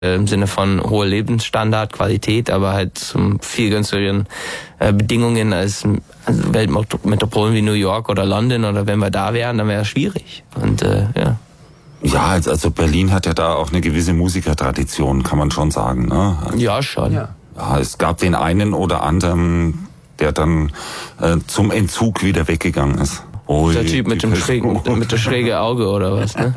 Im Sinne von hoher Lebensstandard, Qualität, aber halt zum viel günstigeren Bedingungen als Weltmetropolen wie New York oder London, oder wenn wir da wären, dann wäre es schwierig. Und ja. Ja, also Berlin hat ja da auch eine gewisse Musikertradition, kann man schon sagen, ne? Ja, schon. Ja, es gab den einen oder anderen, der dann zum Entzug wieder weggegangen ist. Oh, der Typ mit dem schrägen Auge oder was, ne?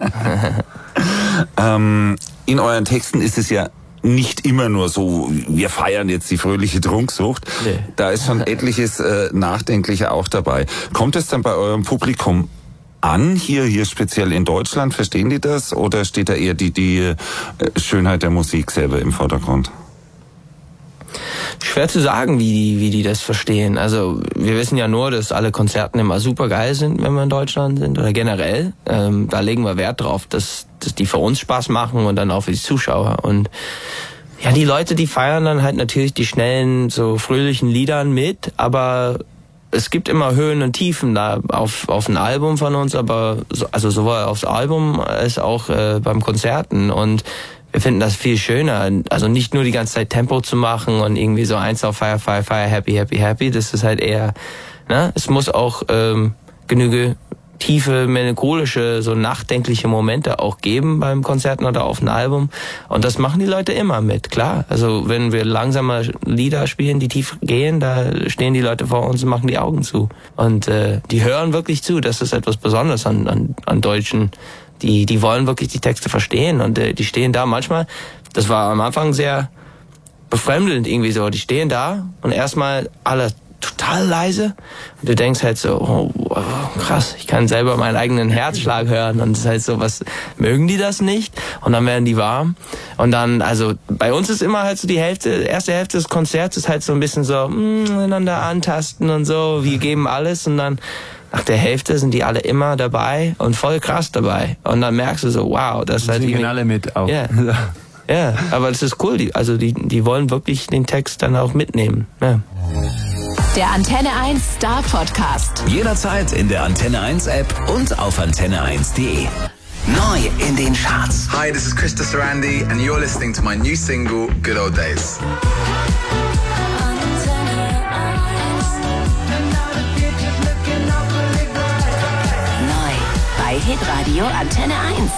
In euren Texten ist es ja nicht immer nur so, wir feiern jetzt die fröhliche Trunksucht. Nee. Da ist schon etliches Nachdenkliche auch dabei. Kommt es dann bei eurem Publikum an, hier speziell in Deutschland? Verstehen die das? Oder steht da eher die Schönheit der Musik selber im Vordergrund? Schwer zu sagen, wie die das verstehen. Also wir wissen ja nur, dass alle Konzerte immer super geil sind, wenn wir in Deutschland sind, oder generell. Da legen wir Wert drauf, dass die für uns Spaß machen und dann auch für die Zuschauer. Und ja, die Leute, die feiern dann halt natürlich die schnellen, so fröhlichen Liedern mit, aber es gibt immer Höhen und Tiefen da auf ein Album von uns, aber also sowohl aufs Album als auch beim Konzerten. Und wir finden das viel schöner, also nicht nur die ganze Zeit Tempo zu machen und irgendwie so eins auf Fire, Fire, Fire, Happy, Happy, Happy. Das ist halt eher, ne? Es muss auch genüge tiefe, melancholische, so nachdenkliche Momente auch geben beim Konzerten oder auf einem Album. Und das machen die Leute immer mit, klar. Also wenn wir langsame Lieder spielen, die tief gehen, da stehen die Leute vor uns und machen die Augen zu. Und die hören wirklich zu. Das ist etwas Besonderes an Deutschen. Die wollen wirklich die Texte verstehen und die stehen da manchmal, das war am Anfang sehr befremdend irgendwie so, die stehen da und erstmal alle total leise und du denkst halt so, oh, krass, ich kann selber meinen eigenen Herzschlag hören und es ist halt so, was, mögen die das nicht? Und dann werden die warm und dann, also bei uns ist immer halt so die erste Hälfte des Konzerts ist halt so ein bisschen so, miteinander antasten und so, wir geben alles und dann nach der Hälfte sind die alle immer dabei und voll krass dabei. Und dann merkst du so, wow, das ist halt... Die singen alle mit auch. Ja, ja, aber das ist cool. Die wollen wirklich den Text dann auch mitnehmen. Ja. Der Antenne 1 Star Podcast. Jederzeit in der Antenne 1 App und auf antenne1.de. Neu in den Charts. Hi, this is Krista Sarandi and you're listening to my new single, Good Old Days. Neu bei Hitradio Antenne 1.